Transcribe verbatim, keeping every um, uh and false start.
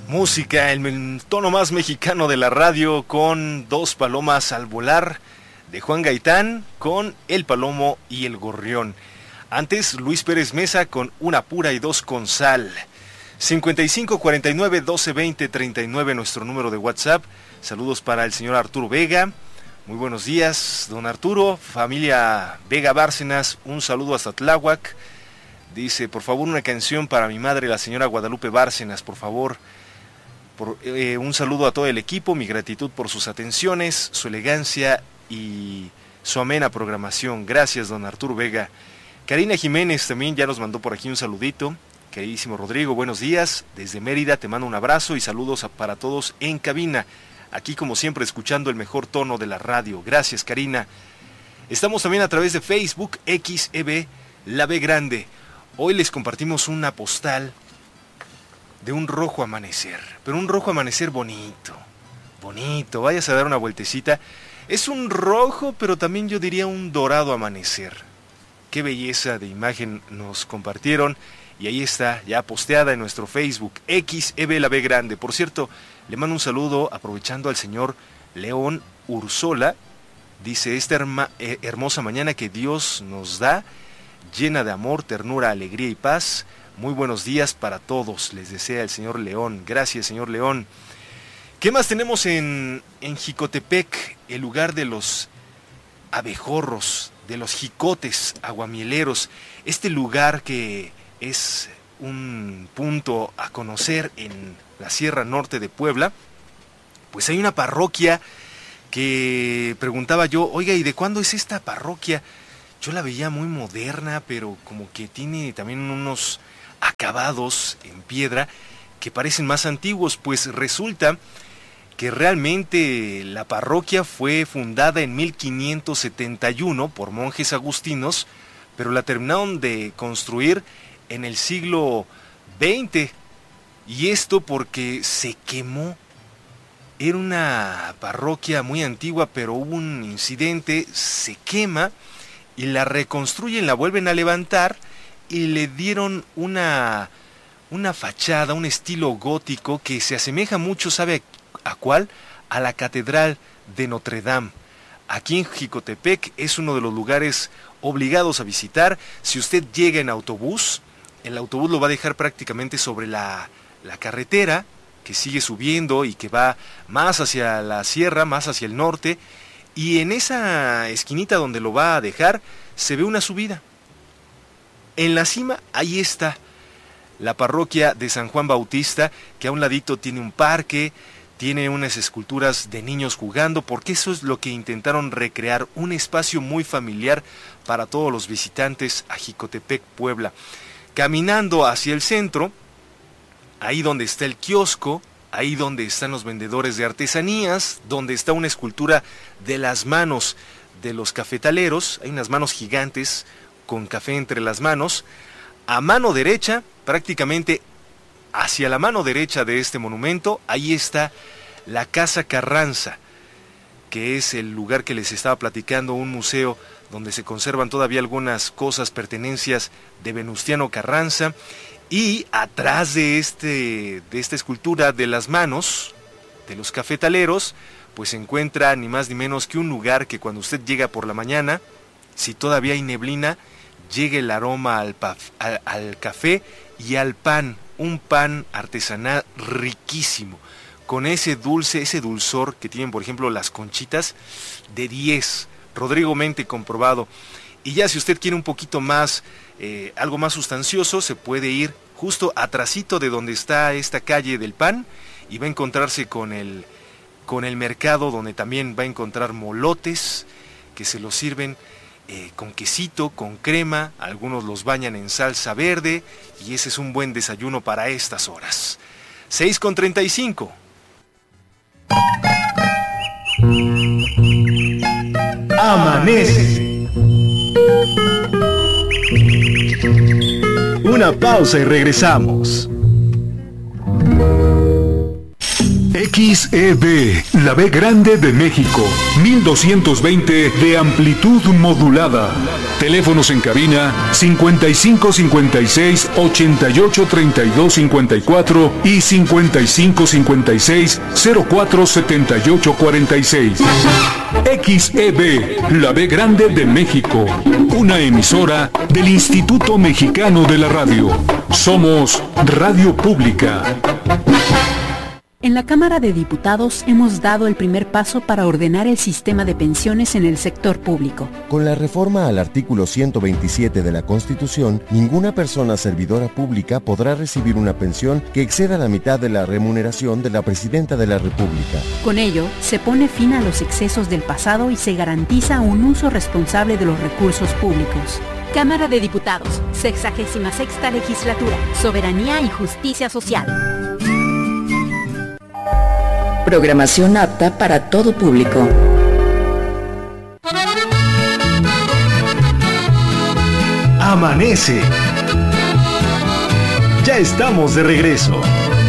Música, el tono más mexicano de la radio, con Dos palomas al volar de Juan Gaitán, con El palomo y el gorrión. Antes, Luis Pérez Mesa con Una pura y dos con sal. cincuenta y cinco cuarenta y nueve doce veinte treinta y nueve, nuestro número de WhatsApp. Saludos para el señor Arturo Vega. Muy buenos días, don Arturo. Familia Vega Bárcenas, un saludo hasta Tláhuac. Dice, por favor, una canción para mi madre, la señora Guadalupe Bárcenas, por favor. Por, eh, un saludo a todo el equipo, mi gratitud por sus atenciones, su elegancia y su amena programación. Gracias, don Arturo Vega. Karina Jiménez también ya nos mandó por aquí un saludito. Queridísimo Rodrigo, buenos días. Desde Mérida te mando un abrazo y saludos a, para todos en cabina. Aquí como siempre escuchando el mejor tono de la radio. Gracias, Karina. Estamos también a través de Facebook, X E B, La B Grande. Hoy les compartimos una postal de un rojo amanecer, pero un rojo amanecer bonito, bonito, vayas a dar una vueltecita. Es un rojo, pero también yo diría un dorado amanecer. Qué belleza de imagen nos compartieron, y ahí está, ya posteada en nuestro Facebook, X E B La B Grande. Por cierto, le mando un saludo aprovechando al señor León Ursola. Dice, esta herma, eh, hermosa mañana que Dios nos da, llena de amor, ternura, alegría y paz. Muy buenos días para todos, les desea el señor León. Gracias, señor León. ¿Qué más tenemos en, en Jicotepec, el lugar de los abejorros, de los jicotes aguamieleros? Este lugar que es un punto a conocer en la Sierra Norte de Puebla. Pues hay una parroquia que preguntaba yo, oiga, ¿y de cuándo es esta parroquia? Yo la veía muy moderna, pero como que tiene también unos acabados en piedra que parecen más antiguos. Pues resulta que realmente la parroquia fue fundada en mil quinientos setenta y uno por monjes agustinos, pero la terminaron de construir en el siglo veinte, y esto porque se quemó. Era una parroquia muy antigua, pero hubo un incidente, se quema y la reconstruyen, la vuelven a levantar y le dieron una, una fachada, un estilo gótico que se asemeja mucho, ¿sabe a cuál? A la Catedral de Notre Dame. Aquí en Jicotepec es uno de los lugares obligados a visitar. Si usted llega en autobús, el autobús lo va a dejar prácticamente sobre la, la carretera, que sigue subiendo y que va más hacia la sierra, más hacia el norte, y en esa esquinita donde lo va a dejar se ve una subida. En la cima, ahí está la parroquia de San Juan Bautista, que a un ladito tiene un parque, tiene unas esculturas de niños jugando, porque eso es lo que intentaron recrear, un espacio muy familiar para todos los visitantes a Jicotepec, Puebla. Caminando hacia el centro, ahí donde está el kiosco, ahí donde están los vendedores de artesanías, donde está una escultura de las manos de los cafetaleros, hay unas manos gigantes con café entre las manos. A mano derecha, prácticamente hacia la mano derecha de este monumento, ahí está la Casa Carranza, que es el lugar que les estaba platicando, un museo donde se conservan todavía algunas cosas, pertenencias de Venustiano Carranza. Y atrás de, este, de esta escultura de las manos de los cafetaleros, pues se encuentra ni más ni menos que un lugar que cuando usted llega por la mañana, si todavía hay neblina, llega el aroma al, paf, al, al café y al pan, un pan artesanal riquísimo, con ese dulce, ese dulzor que tienen, por ejemplo, las conchitas, de diez, Rodrigo Mente comprobado. Y ya si usted quiere un poquito más, eh, algo más sustancioso, se puede ir justo atrasito de donde está esta calle del pan y va a encontrarse con el, con el mercado, donde también va a encontrar molotes que se los sirven eh, con quesito, con crema, algunos los bañan en salsa verde y ese es un buen desayuno para estas horas. seis con treinta y cinco. Amanece. Una pausa y regresamos. X E B, la B grande de México, mil doscientos veinte de amplitud modulada. Teléfonos en cabina cincuenta y cinco cincuenta y seis ochenta y ocho treinta y dos cincuenta y cuatro y cincuenta y cinco cincuenta y seis cero cuatro setenta y ocho cuarenta y seis. X E B, la B grande de México, una emisora del Instituto Mexicano de la Radio. Somos Radio Pública. En la Cámara de Diputados hemos dado el primer paso para ordenar el sistema de pensiones en el sector público. Con la reforma al artículo ciento veintisiete de la Constitución, ninguna persona servidora pública podrá recibir una pensión que exceda la mitad de la remuneración de la Presidenta de la República. Con ello, se pone fin a los excesos del pasado y se garantiza un uso responsable de los recursos públicos. Cámara de Diputados, sexagésima sexta legislatura, soberanía y justicia social. Programación apta para todo público. Amanece. Ya estamos de regreso.